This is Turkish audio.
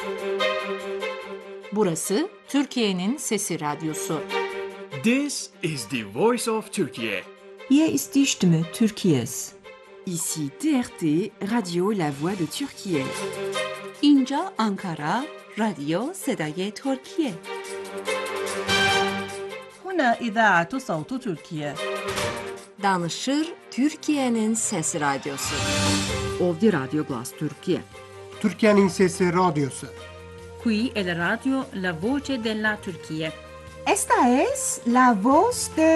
Burası Türkiye'nin Sesi Radyosu. This is the voice of Turkey. Hier ist die Stimme Türkiye's. Ici TRT, Radio La Voix de Türkiye. اینجا آنکارا، رادیو صدای ترکیه. هنا إذاعة صوت تركيا. Danışır Türkiye'nin Sesi Radyosu. Ovdje Radio Glas Türkiye. Türkiye'nin Sesi Radyosu. Qui è la radio La Voce della Turchia. Esta es la voz de